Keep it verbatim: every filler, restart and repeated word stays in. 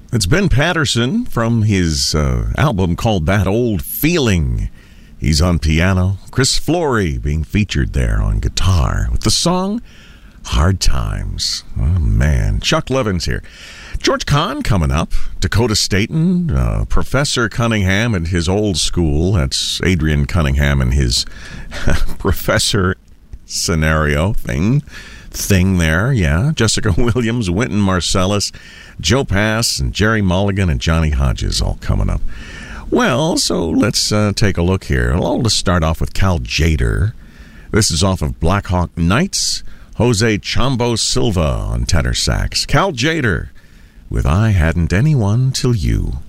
It's Ben Patterson from his uh, album called That Old Feeling. He's on piano. Chris Flory being featured there on guitar with the song Hard Times. Oh, man. Chuck Levin's here. George Kahn coming up. Dakota Staton, uh, Professor Cunningham and his old school. That's Adrian Cunningham and his professor scenario thing. Thing there, yeah. Jessica Williams, Wynton Marsalis, Joe Pass, and Jerry Mulligan, and Johnny Hodges all coming up. Well, so let's uh, take a look here. Well, let's start off with Cal Tjader. This is off of Black Hawk Nights. Jose Chambo Silva on tenor sax. Cal Tjader with I Hadn't Anyone Till You.